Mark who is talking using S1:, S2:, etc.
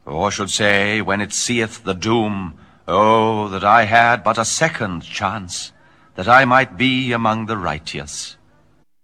S1: or should say, when it seeth the doom, oh, that I had but a second chance, that I might be among the righteous.